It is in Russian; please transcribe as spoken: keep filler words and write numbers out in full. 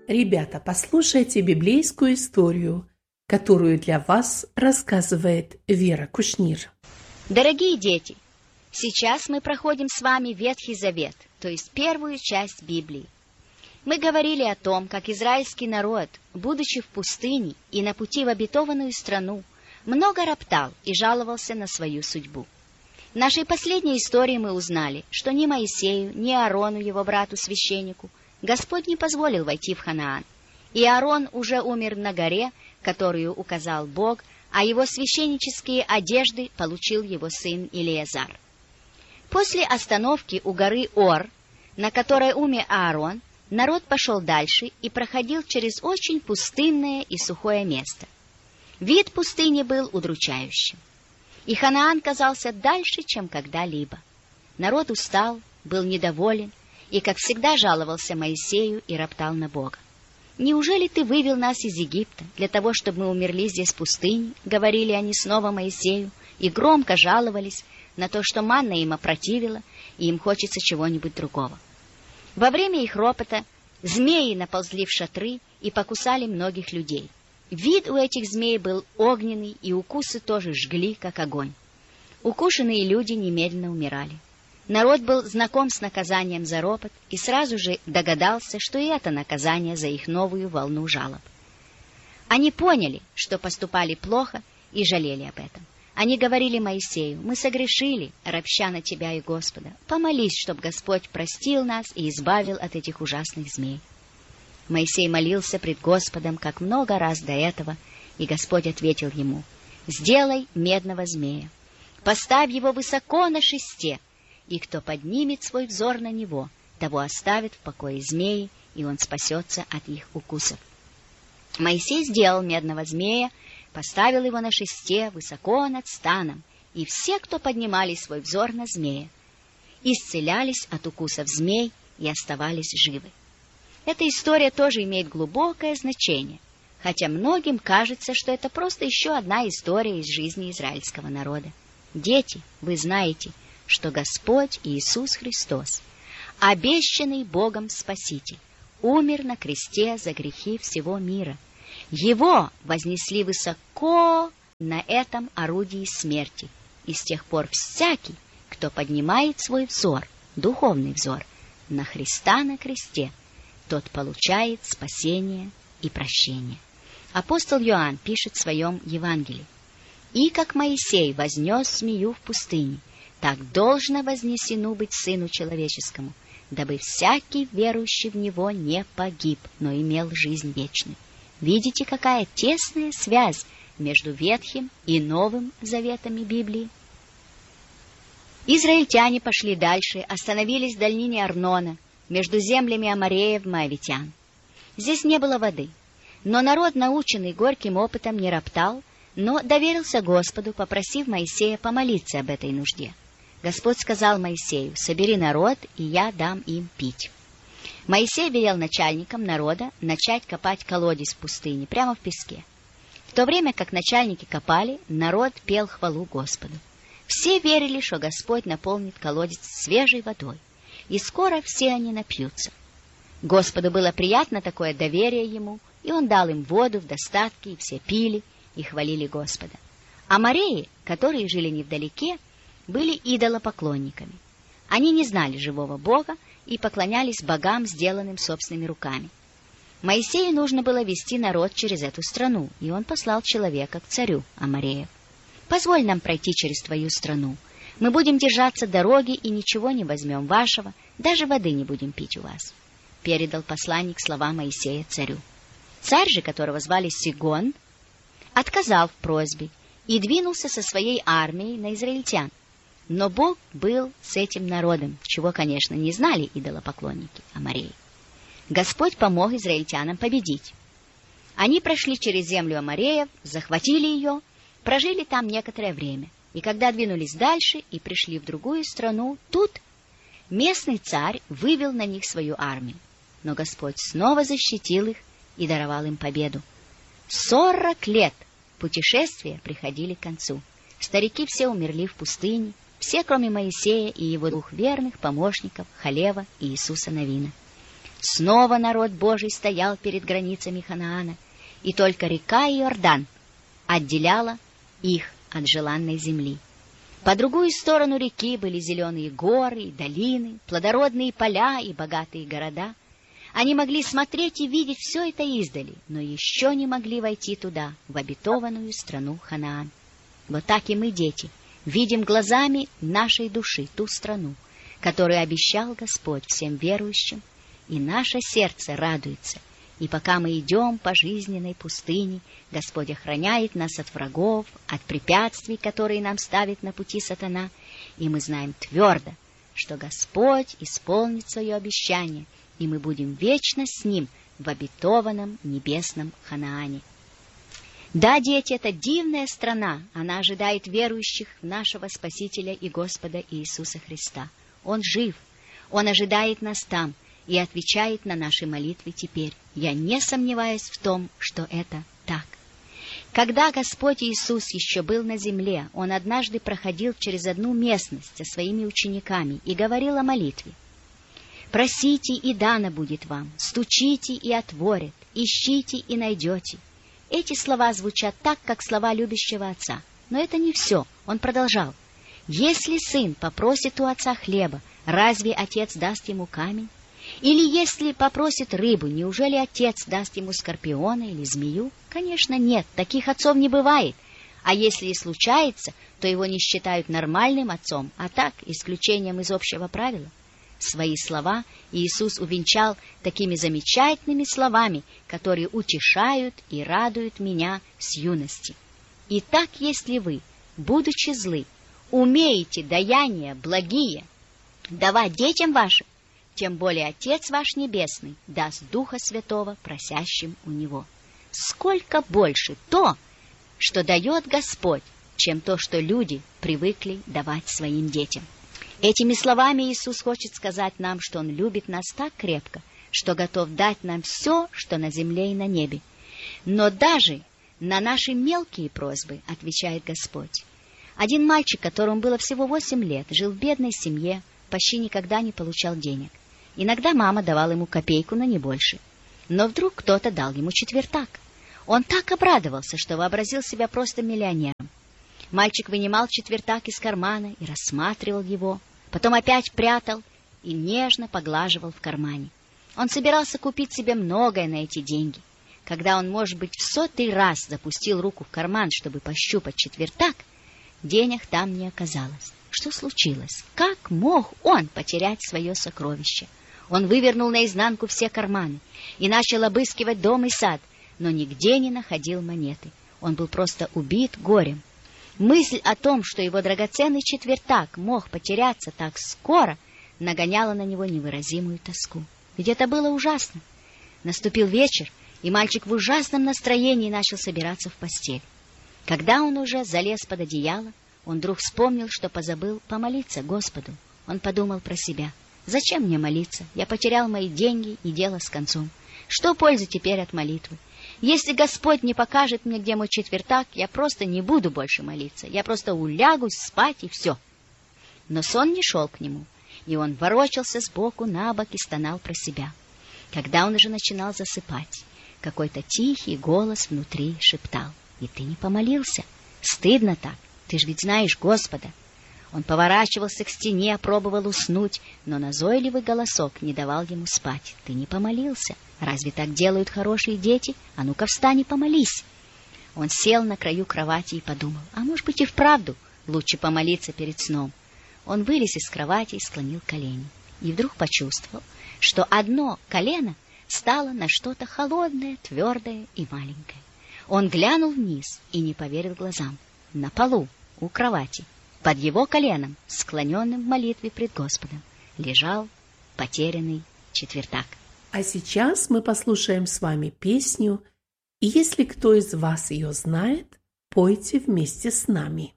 Ребята, послушайте библейскую историю, которую для вас рассказывает Вера Кушнир. Дорогие дети, сейчас мы проходим с вами Ветхий Завет, то есть первую часть Библии. Мы говорили о том, как израильский народ, будучи в пустыне и на пути в обетованную страну, много роптал и жаловался на свою судьбу. В нашей последней истории мы узнали, что ни Моисею, ни Аарону, его брату-священнику, Господь не позволил войти в Ханаан, и Аарон уже умер на горе, которую указал Бог, а его священнические одежды получил его сын Илиазар. После остановки у горы Ор, на которой умер Аарон, народ пошел дальше и проходил через очень пустынное и сухое место. Вид пустыни был удручающим, и Ханаан казался дальше, чем когда-либо. Народ устал, был недоволен и, как всегда, жаловался Моисею и роптал на Бога. «Неужели ты вывел нас из Египта для того, чтобы мы умерли здесь в пустыне?» — говорили они снова Моисею, и громко жаловались на то, что манна им опротивила, и им хочется чего-нибудь другого. Во время их ропота змеи наползли в шатры и покусали многих людей. Вид у этих змей был огненный, и укусы тоже жгли, как огонь. Укушенные люди немедленно умирали. Народ был знаком с наказанием за ропот и сразу же догадался, что и это наказание за их новую волну жалоб. Они поняли, что поступали плохо, и жалели об этом. Они говорили Моисею: «Мы согрешили, ропща на тебя и Господа. Помолись, чтоб Господь простил нас и избавил от этих ужасных змей». Моисей молился пред Господом, как много раз до этого, и Господь ответил ему: «Сделай медного змея, поставь его высоко на шесте, и кто поднимет свой взор на него, того оставит в покое змеи, и он спасется от их укусов». Моисей сделал медного змея, поставил его на шесте высоко над станом, и все, кто поднимали свой взор на змея, исцелялись от укусов змей и оставались живы. Эта история тоже имеет глубокое значение, хотя многим кажется, что это просто еще одна история из жизни израильского народа. Дети, вы знаете, что Господь Иисус Христос, обещанный Богом Спаситель, умер на кресте за грехи всего мира. Его вознесли высоко на этом орудии смерти, и с тех пор всякий, кто поднимает свой взор, духовный взор, на Христа на кресте, тот получает спасение и прощение. Апостол Иоанн пишет в своем Евангелии: «И как Моисей вознес змею в пустыне, так должно вознесену быть Сыну Человеческому, дабы всякий, верующий в Него, не погиб, но имел жизнь вечную». Видите, какая тесная связь между Ветхим и Новым Заветами Библии? Израильтяне пошли дальше, остановились в долине Арнона, между землями амореев и моавитян. Здесь не было воды, но народ, наученный горьким опытом, не роптал, но доверился Господу, попросив Моисея помолиться об этой нужде. Господь сказал Моисею: «Собери народ, и я дам им пить». Моисей велел начальникам народа начать копать колодец в пустыне, прямо в песке. В то время как начальники копали, народ пел хвалу Господу. Все верили, что Господь наполнит колодец свежей водой, и скоро все они напьются. Господу было приятно такое доверие ему, и он дал им воду в достатке, и все пили и хвалили Господа. Амореи, которые жили невдалеке, были идолопоклонниками. Они не знали живого Бога и поклонялись богам, сделанным собственными руками. Моисею нужно было вести народ через эту страну, и он послал человека к царю Амореев: «Позволь нам пройти через твою страну. Мы будем держаться дороги и ничего не возьмем вашего, даже воды не будем пить у вас», — передал посланник слова Моисея царю. Царь же, которого звали Сигон, отказал в просьбе и двинулся со своей армией на израильтян. Но Бог был с этим народом, чего, конечно, не знали идолопоклонники Амореи. Господь помог израильтянам победить. Они прошли через землю Амореев, захватили ее, прожили там некоторое время. И когда двинулись дальше и пришли в другую страну, тут местный царь вывел на них свою армию. Но Господь снова защитил их и даровал им победу. Сорок лет путешествия приходили к концу. Старики все умерли в пустыне, все, кроме Моисея и его двух верных помощников Халева и Иисуса Навина. Снова народ Божий стоял перед границами Ханаана, и только река Иордан отделяла их от желанной земли. По другую сторону реки были зеленые горы и долины, плодородные поля и богатые города. Они могли смотреть и видеть все это издали, но еще не могли войти туда, в обетованную страну Ханаан. Вот так и мы, дети, видим глазами нашей души ту страну, которую обещал Господь всем верующим, и наше сердце радуется. И пока мы идем по жизненной пустыне, Господь охраняет нас от врагов, от препятствий, которые нам ставит на пути сатана, и мы знаем твердо, что Господь исполнит свое обещание, и мы будем вечно с Ним в обетованном небесном Ханаане. Да, дети, это дивная страна, она ожидает верующих в нашего Спасителя и Господа Иисуса Христа. Он жив, Он ожидает нас там и отвечает на наши молитвы теперь. Я не сомневаюсь в том, что это так. Когда Господь Иисус еще был на земле, Он однажды проходил через одну местность со своими учениками и говорил о молитве. «Просите, и дано будет вам, стучите, и отворят, ищите, и найдете». Эти слова звучат так, как слова любящего отца. Но это не все. Он продолжал. «Если сын попросит у отца хлеба, разве отец даст ему камень? Или если попросит рыбу, неужели отец даст ему скорпиона или змею? Конечно, нет, таких отцов не бывает. А если и случается, то его не считают нормальным отцом, а так, исключением из общего правила». Свои слова Иисус увенчал такими замечательными словами, которые утешают и радуют меня с юности. «Итак, если вы, будучи злы, умеете даяния благие давать детям вашим, тем более Отец ваш Небесный даст Духа Святого просящим у Него». Сколько больше то, что дает Господь, чем то, что люди привыкли давать своим детям. Этими словами Иисус хочет сказать нам, что Он любит нас так крепко, что готов дать нам все, что на земле и на небе. Но даже на наши мелкие просьбы отвечает Господь. Один мальчик, которому было всего восемь лет, жил в бедной семье, почти никогда не получал денег. Иногда мама давала ему копейку, но не больше. Но вдруг кто-то дал ему четвертак. Он так обрадовался, что вообразил себя просто миллионером. Мальчик вынимал четвертак из кармана и рассматривал его, потом опять прятал и нежно поглаживал в кармане. Он собирался купить себе многое на эти деньги. Когда он, может быть, в сотый раз запустил руку в карман, чтобы пощупать четвертак, денег там не оказалось. Что случилось? Как мог он потерять свое сокровище? Он вывернул наизнанку все карманы и начал обыскивать дом и сад, но нигде не находил монеты. Он был просто убит горем. Мысль о том, что его драгоценный четвертак мог потеряться так скоро, нагоняла на него невыразимую тоску. Ведь это было ужасно. Наступил вечер, и мальчик в ужасном настроении начал собираться в постель. Когда он уже залез под одеяло, он вдруг вспомнил, что позабыл помолиться Господу. Он подумал про себя. «Зачем мне молиться? Я потерял мои деньги, и дело с концом. Что пользы теперь от молитвы? Если Господь не покажет мне, где мой четвертак, я просто не буду больше молиться. Я просто улягусь спать, и все». Но сон не шел к нему, и он ворочался сбоку на бок и стонал про себя. Когда он уже начинал засыпать, какой-то тихий голос внутри шептал: «И ты не помолился? Стыдно так, ты ж ведь знаешь Господа». Он поворачивался к стене, пробовал уснуть, но назойливый голосок не давал ему спать. «Ты не помолился. Разве так делают хорошие дети? А ну-ка встань и помолись». Он сел на краю кровати и подумал, а может быть и вправду лучше помолиться перед сном. Он вылез из кровати и склонил колени. И вдруг почувствовал, что одно колено стало на что-то холодное, твердое и маленькое. Он глянул вниз и не поверил глазам. На полу, у кровати, под его коленом, склоненным в молитве пред Господом, лежал потерянный четвертак. А сейчас мы послушаем с вами песню, и если кто из вас ее знает, пойте вместе с нами.